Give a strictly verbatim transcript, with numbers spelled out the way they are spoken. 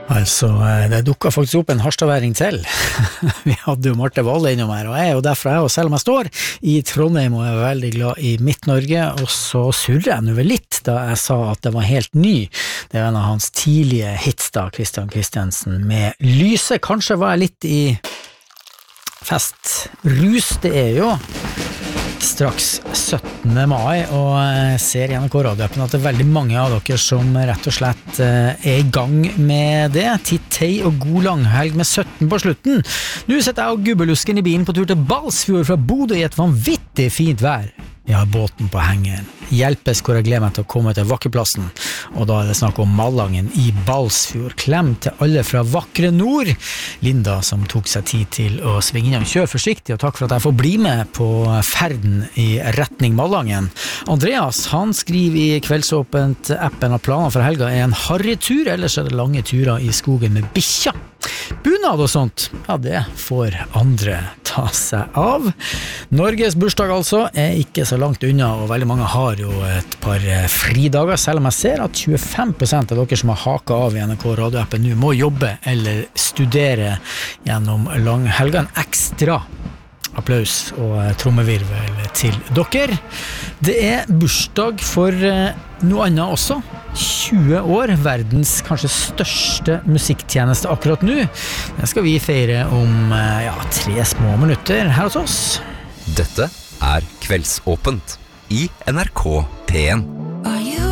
Altså, det dukket faktisk opp en harstadværing til. Vi hadde jo Marte Valle innom her, og jeg er jo derfra jeg, og selv om jeg står i Trondheim og er veldig glad i Midt-Norge, og så surrer jeg nå vel litt da jeg sa at det var helt ny. Det er en av hans tidlige hits da, Christian Christiansen, med Lyse. Kanskje var jeg litt i fest. Rus, det er jo straks syttende mai, og jeg ser i N R K radioappen at det er veldig mange av dere som rett og slett er i gang med det. Tittei og god langhelg med sytten på slutten. Nå sitter jeg og gubbelusken i bilen på tur til Balsfjord fra Bodø i et vanvittig fint vær. Jeg har båten på hengeren. Hjelpes hvor jeg gleder meg til å komme til vakkeplassen. Og da er det snakk om Malangen i Balsfjord. Klem til alle fra vakre nord. Linda som tok seg tid til å svinge innom. Kjør forsiktig, og takk for at jeg får bli med på ferden i retning Malangen. Andreas, han skriver i Kveldsåpent appen at planen for helga er en harrytur, ellers er det lange turer i skogen med bikkja. Bunad og sånt, ja det får andre ta seg av. Norges bursdag altså er ikke så langt unna, og veldig mange har jo et par fridager, selv om jeg ser at tjuefem prosent av dere som har haket av i N R K radioappen nå må jobbe eller studere gjennom langhelgen. Ekstra applaus og trommevirvel til dere. Det er bursdag for noe annet også. tjue år, verdens kanskje største musikktjeneste akkurat nå. Det skal vi feire om ja, tre små minutter her hos oss. Dette er Kveldsåpent i N R K P en. Are you